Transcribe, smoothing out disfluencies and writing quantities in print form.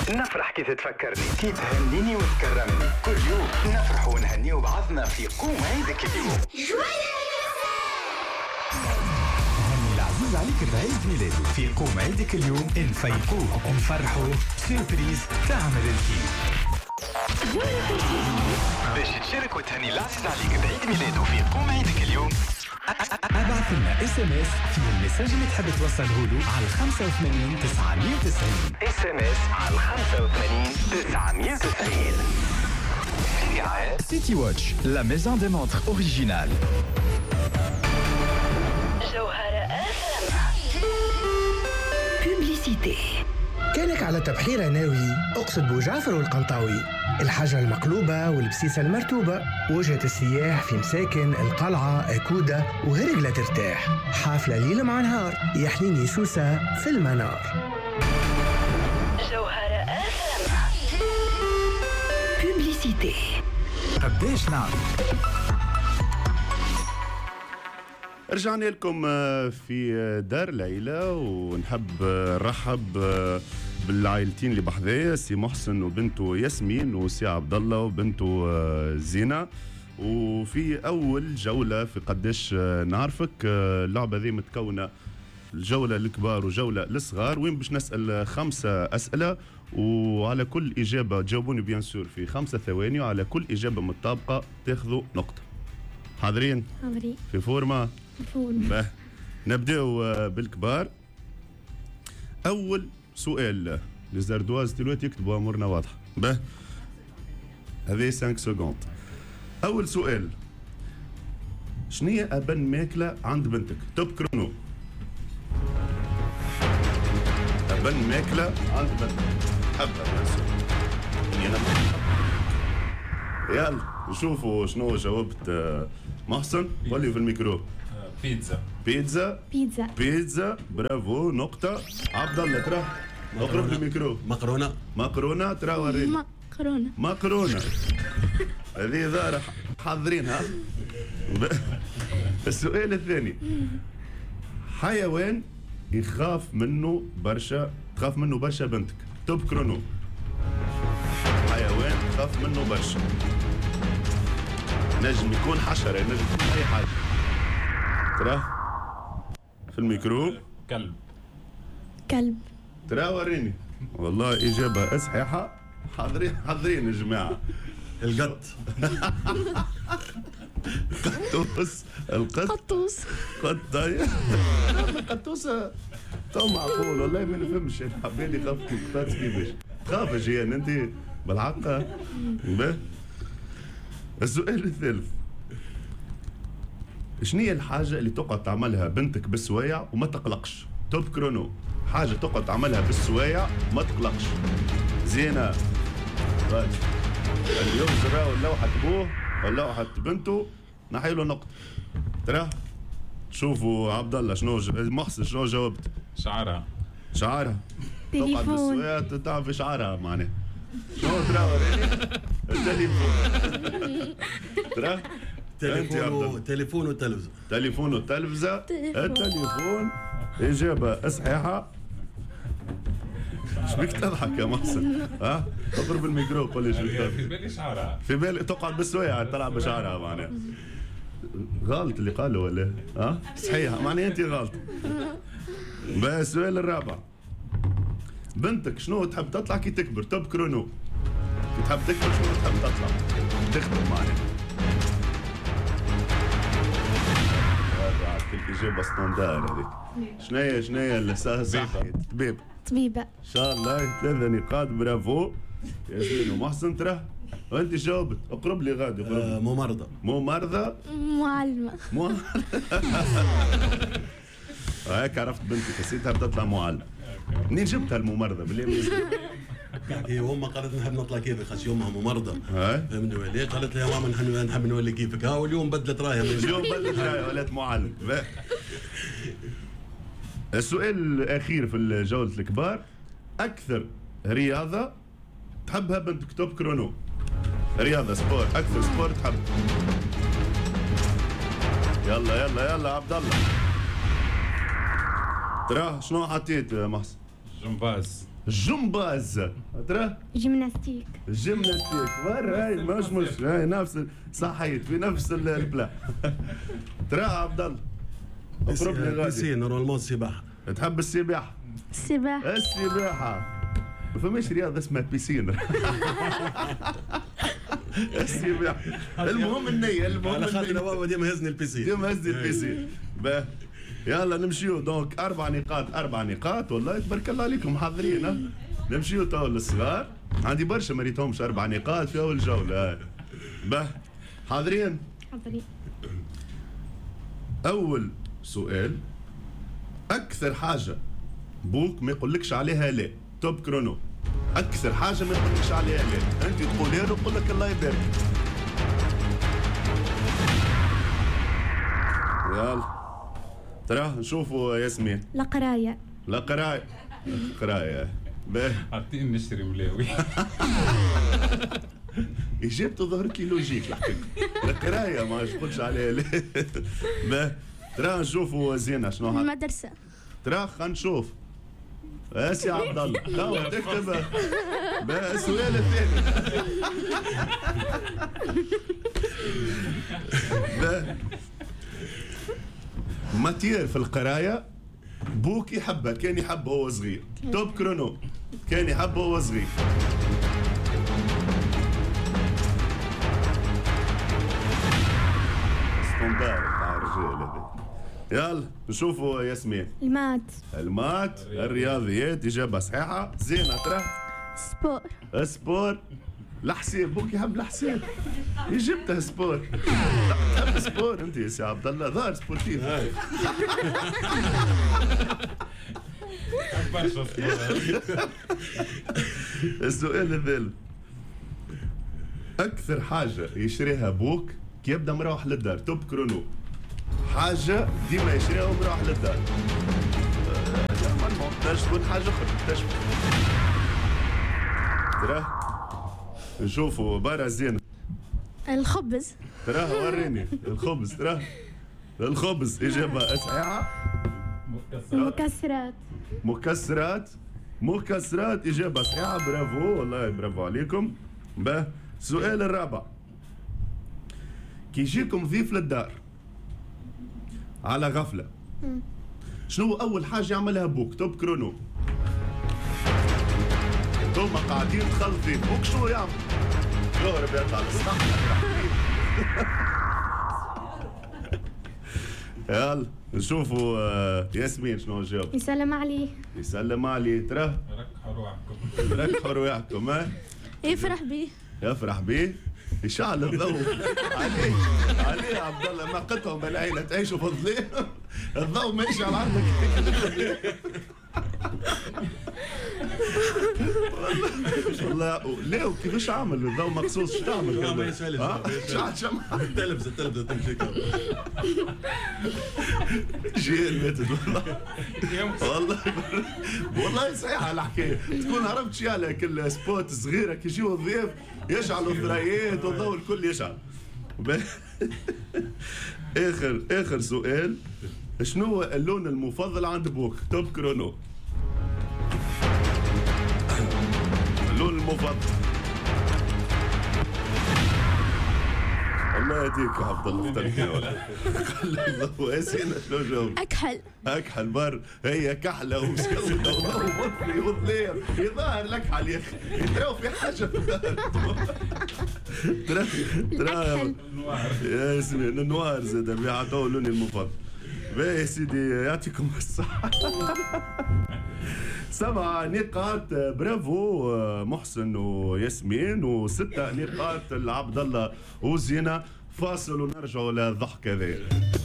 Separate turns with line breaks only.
نفرح كي تتفكرني، كي تهنيني وتكرمني. كل يوم نفرح ونهنيو بعضنا في قوم عيدك اليوم.
هني العزيز عليك بعيد ميلاده في قوم عيدك اليوم. نفيقوه ونفرحوه، سيربريز تعمل الكيف.
باش تشارك وتهني العزيز عليك بعيد ميلاده في قوم عيدك اليوم،
ابعث لنا SMS فيه المساج اللي تحب توصله له على 85 990.
SMS على 85 990.
City Watch, la maison des montres originale.
بوبليسيتي. كانك على تبحيرة ناوي، اقصد بوجعفر والقنطاوي، الحجرة المقلوبة والبسيسة المرتوبة، وجهة السياح في مساكن القلعة أكودة وهرقلة ترتاح، حافلة ليلة مع نهار، يحليني سوسة في المنار. جوهرة بوبليسيتي.
قديش نعرف.
رجعنا لكم في دار العيلة، ونحب نرحب بالعائلتين اللي بحذايا، سي محسن وبنته ياسمين، وسي عبد الله وبنته زينة. وفي أول جولة في قديش نعرفك، اللعبة ذي متكونة الجولة للكبار وجولة للصغار، وين باش نسأل 5 أسئلة، وعلى كل إجابة تجاوبوني بيان سور في 5 ثواني، وعلى كل إجابة مطابقة تاخذوا نقطة. حاضرين؟
حاضرين.
في فورما؟
فورما.
نبداو بالكبار. أول سؤال للزردواز دلوقتي يكتبوا أمورنا واضحة. هذه 5 سكوند. أول سؤال، شنية أبن ماكلة عند بنتك؟ توب كرونو. أبن ماكلة عند بنتك حبها يلا نشوفوا شنو جاوبت محسن. قولي في الميكرو. بيتزا. برافو، نقطة. عبد الله ترى اقرب للميكرو. مقرونة ترى وريني. مقرونة هذه ظاهرة حاضرينها. السؤال الثاني، حيوان تخاف منه برشا بنتك. توب كرونو. حيوان تخاف منه برشا، نجم يكون حشرة، نجم يكون أي حاجة. ترى في الميكرو.
كلب.
ترى وريني. والله إجابة صحيحة. حاضرين يا جماعة.
القط.
قطوس.
قطوسة تو معقول والله ما نفهمش. انا حبيت خاف كيفاش تخافش يعني انت بالحق. السؤال الثالث، شنو هي الحاجة اللي تقعد تعملها بنتك بالسوايع وما تقلقش؟ توب كرونو. حاجة تقعد تعملها بالسوايع ما تقلقش. زينة. اليوم زراو لوحة ابوه ولوحة بنته نحيله نقطة. ترى شوفوا عبد الله شنو محسن شنو جاوبت؟ شعرها. تقعد بالسوايع تعرف شعرها معناها. شنو ترى وريني؟ التليفون. ترى
تليفون وتلفزة.
التليفون إجابة صحيحة. شبيك تضحك يا محسن؟ اقرب الميكرو قول لي شبيك تضحك. في بالي شعرها. في بالي تقعد بالسوايع تلعب بشعرها معناها. غلط اللي قاله ولا؟ صحيح معناها أنت غلط. بس السؤال الرابع، بنتك شنو تحب تطلع كي تكبر؟ توب كرونو. كي تحب تكبر شنو تحب تطلع؟ تخدم معناها. الإجابة ستاندار هذيك. شنية الصحي؟
طبيبة.
إن شاء الله 3 نقاط. برافو ياسمين ومحسن. ترى وأنت جاوبت. اقرب لي غادي.
ممرضة.
معلمة.
هيك عرفت بنتك حسيتها بتطلع معلمة. منين جبتها الممرضة بالله؟
هي امها قالت نحب نطلع كيفك، خاص يومها ممرضه. فهمني ليه؟ قالت لي يا ماما نحب نولي كيفك. واليوم بدلت رايها.
ولات معلم. السؤال الاخير في جولة الكبار، اكثر رياضة تحبها بنتك؟ توب كرونو. رياضة سبور، اكثر سبور تحب. يلا عبد الله. ترى شنو حطيت محسن؟ جمباز ترى
جيمناستيك.
جيمناستيك برا هاي مش هاي نفس صحيت في نفس البلا. ترى عبد الله
بيسين نورمالمون السباحه.
تحب السباحه؟ السباحه ما فماش رياضه اسمها بيسين. السباحه المهم النية.
على خاطر بابا ديما هزني البيسين.
باه يلا نمشيو دونك 4 نقاط والله تبارك الله عليكم حاضرين. نمشيو تو للصغار عندي برشا ما ريتهمش 4 نقاط في اول جوله. باه حاضرين. اول سؤال اكثر حاجه بوك ما يقولكش عليها لا. توب كرونو اكثر حاجه ما يقولكش عليها لا انت تقولها له يقول لك الله يبارك. يلا ترى نشوفوا ياسمين.
القراية.
قرايه باهي
عطيني نشتري ملاوي.
اجابته ظهرت لي لوجيك الحقيقه. القرايه ما يقولش عليها لا. باهي ترى نشوفوا زينه شنو
المدرسة.
ترى خلينا نشوف. يا عبد الله توا تكتب السؤال الثاني. ماتير في القرايه بوك يحبها كان يحب هو صغير. توب كرونو كان يحب هو صغير. ستوندار تاع الرجال هذا. يلا نشوفوا ياسمين. المات الرياضيات اجابه صحيحه. زينه ترى سبور الحساب بوك يحب الحساب جبتها سبور. تحب سبور انت يا سي عبد الله ظاهر سبورتيف. السؤال الثالث اكثر حاجه يشريها بوك كي يبدا مروح للدار. توب كرونو حاجه ديما يشريها ومروح للدار. تنجم تكون حاجه اخرى تكتشف. ترى نشوفوا برا زين.
الخبز.
ترى وريني الخبز. ترى الخبز اجابه صحيحه. مكسرات اجابه صحيحه. برافو والله برافو عليكم. باه السؤال الرابع كي يجيكم ضيف للدار على غفله شنو اول حاجه يعملها بوك؟ توب كرونو انتوما قاعدين تخلطين بوك شنو يعمل؟ يهرب يطلع للسطح. يلا نشوفوا ياسمين شنو جاوب.
يسلم عليه.
ترى ركحوا رواحكم. يفرح بيه يشعل الضوء عليه عبد الله. ما قلتهم بالعيله تعيشوا في الظلام الضوء ما يشعل عندك. والله لا وكيفاش عامل الضوء مخصوص؟ شو تعمل؟
ما يسالش.
شعل شمعة.
التلفزة تمشي
جيل ماتت والله صحيحة الحكاية. تكون عرفت شي على كل سبوت صغيرة كي يجيو الضياف يشعلوا الثريات والضوء الكل يشعل. آخر سؤال شنو هو اللون المفضل عند بوك؟ توب كرونو اللون المفضل. الله يهديك يا عبد الله اخترتني والله. قال ياسين شنو جاوب؟ اكحل بر هي كحله ومسكوته وضوء مطفي وظلام يظهر لك على يا اخي تراو في حاجه في الدار. ترى يا ياسمين النوار زاد بيعطوا لوني المفضل. باهي يا سيدي يعطيكم الصحة. 7 نقاط برافو محسن وياسمين و6 نقاط لعبد الله وزينة. فاصل ونرجعوا للضحك هذا.